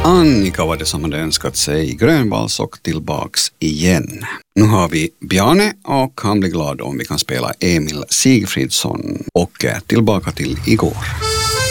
Annika var det som hade önskat sig grönvalssock tillbaks igen. Nu har vi Bjarne och han blir glad om vi kan spela Emil Sigfridsson och tillbaka till igår.